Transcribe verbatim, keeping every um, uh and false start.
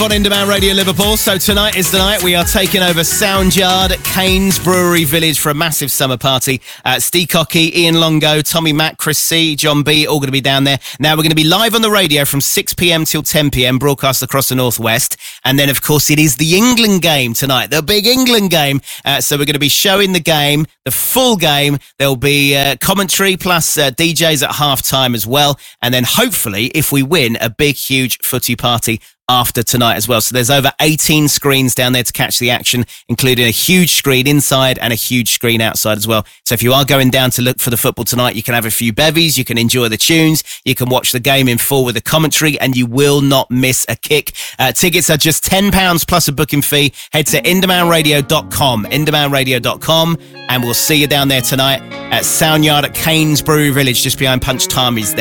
On Inderman Radio Liverpool. So tonight is the night we are taking over Soundyard at Keynes Brewery Village for a massive summer party. Uh, Steve Cocky, Ian Longo, Tommy Mack, Chris C, John B, all going to be down there. Now we're going to be live on the radio from six p.m. till ten p.m, broadcast across the Northwest. And then, of course, it is the England game tonight, the big England game. Uh, so we're going to be showing the game, the full game. There'll be uh, commentary plus uh, D Js at half-time as well. And then hopefully, if we win, a big, huge footy party after tonight as well. So there's over eighteen screens down there to catch the action, including a huge screen inside and a huge screen outside as well. So if you are going down to look for the football tonight, you can have a few bevies, you can enjoy the tunes, you can watch the game in full with the commentary, and you will not miss a kick. Uh, tickets are just ten pounds plus a booking fee. Head to inderman radio dot com, inderman radio dot com, and we'll see you down there tonight at Soundyard at Keynes Brewery Village, just behind Punch Tommy's there.